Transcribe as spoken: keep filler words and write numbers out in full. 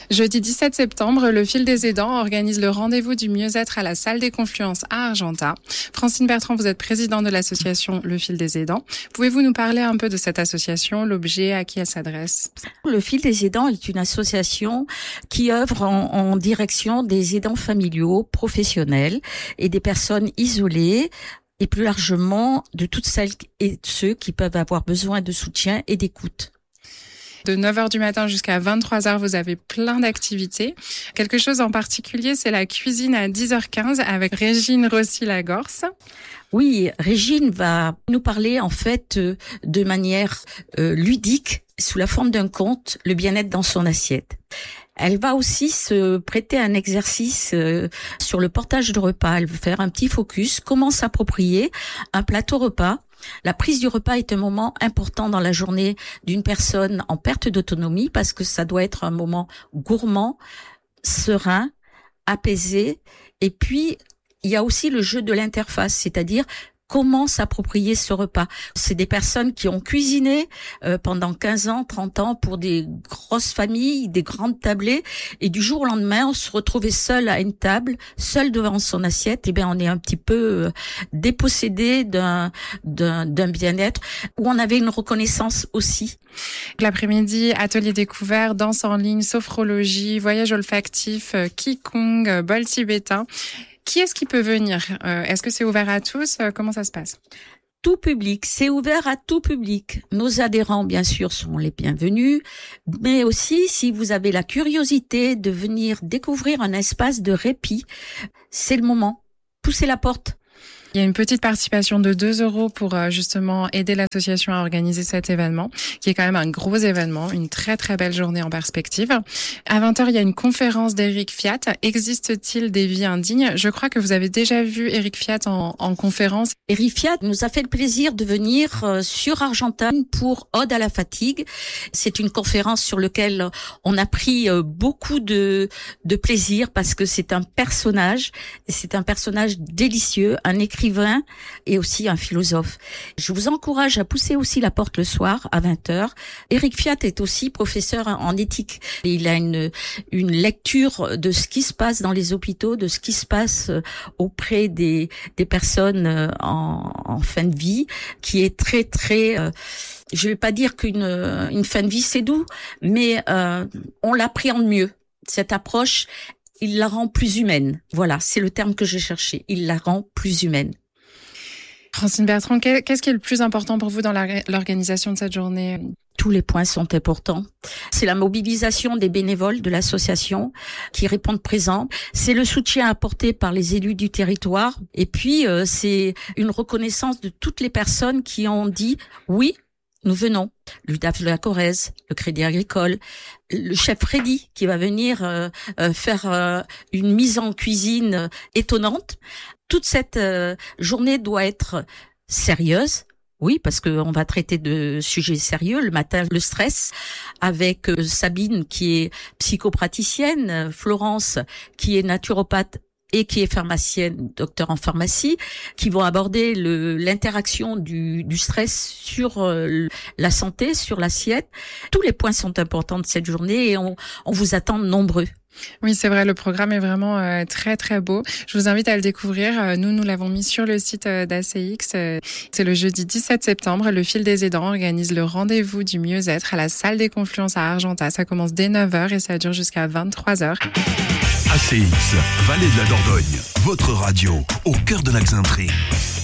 Jeudi dix-sept septembre, le Fil des aidants organise le rendez-vous du mieux-être à la salle des Confluences à Argentat. Francine Bertrand, vous êtes présidente de l'association Le Fil des aidants. Pouvez-vous nous parler un peu de cette association, l'objet, à qui elle s'adresse? Le Fil des aidants est une association qui œuvre en, en direction des aidants familiaux, professionnels et des personnes isolées, et plus largement de toutes celles et ceux qui peuvent avoir besoin de soutien et d'écoute. De neuf heures du matin jusqu'à vingt-trois heures, vous avez plein d'activités. Quelque chose en particulier, c'est la cuisine à dix heures quinze avec Régine Rossi-Lagorce. Oui, Régine va nous parler en fait euh, de manière euh, ludique, sous la forme d'un conte, le bien-être dans son assiette. Elle va aussi se prêter à un exercice euh, sur le portage de repas. Elle va faire un petit focus, comment s'approprier un plateau repas. La prise du repas est un moment important dans la journée d'une personne en perte d'autonomie parce que ça doit être un moment gourmand, serein, apaisé. Et puis, il y a aussi le jeu de l'interface, c'est-à-dire comment s'approprier ce repas. C'est des personnes qui ont cuisiné euh, pendant quinze ans, trente ans pour des grosses familles, des grandes tablées, et du jour au lendemain, on se retrouvait seul à une table, seul devant son assiette. Et bien, on est un petit peu euh, dépossédé d'un, d'un, d'un bien-être où on avait une reconnaissance aussi. L'après-midi, atelier découvert, danse en ligne, sophrologie, voyage olfactif, euh, Qigong, euh, bol tibétain. Qui est-ce qui peut venir? euh, Est-ce que c'est ouvert à tous? Comment ça se passe? Tout public, c'est ouvert à tout public. Nos adhérents, bien sûr, sont les bienvenus, mais aussi, si vous avez la curiosité de venir découvrir un espace de répit, c'est le moment. Poussez la porte. Il y a une petite participation de deux euros pour justement aider l'association à organiser cet événement, qui est quand même un gros événement, une très très belle journée en perspective. À vingt heures, il y a une conférence d'Éric Fiat. Existe-t-il des vies indignes? Je crois que vous avez déjà vu Éric Fiat en, en conférence. Éric Fiat nous a fait le plaisir de venir sur Argentat pour Ode à la fatigue. C'est une conférence sur laquelle on a pris beaucoup de, de plaisir parce que c'est un personnage, c'est un personnage délicieux, un écrivain écrivain et aussi un philosophe. Je vous encourage à pousser aussi la porte le soir à vingt heures. Éric Fiat est aussi professeur en éthique. Il a une, une lecture de ce qui se passe dans les hôpitaux, de ce qui se passe auprès des, des personnes en, en fin de vie, qui est très, très... Euh, je vais pas dire qu'une une fin de vie c'est doux, mais euh, on l'appréhende mieux. Cette approche, il la rend plus humaine. Voilà, c'est le terme que j'ai cherché. Il la rend plus humaine. Francine Bertrand, qu'est-ce qui est le plus important pour vous dans la, l'organisation de cette journée? Tous les points sont importants. C'est la mobilisation des bénévoles de l'association qui répondent présents. C'est le soutien apporté par les élus du territoire. Et puis, euh, c'est une reconnaissance de toutes les personnes qui ont dit « oui ». Nous venons, l'U D A F de la Corrèze, le Crédit Agricole, le chef Freddy qui va venir euh, euh, faire euh, une mise en cuisine euh, étonnante. Toute cette euh, journée doit être sérieuse. Oui, parce que on va traiter de sujets sérieux. Le matin, le stress, avec euh, Sabine qui est psychopraticienne, Florence qui est naturopathe et qui est pharmacienne, docteur en pharmacie, qui vont aborder le, l'interaction du, du stress sur euh, la santé, sur l'assiette. Tous les points sont importants de cette journée et on, on vous attend nombreux. Oui, c'est vrai, le programme est vraiment euh, très très beau. Je vous invite à le découvrir. Euh, nous, nous l'avons mis sur le site euh, d'A C X. Euh, c'est le jeudi dix-sept septembre. Le Fil des aidants organise le rendez-vous du mieux-être à la salle des Confluences à Argentat. Ça commence dès neuf heures et ça dure jusqu'à vingt-trois heures. A C X, Vallée de la Dordogne, votre radio, au cœur de la Xaintrée.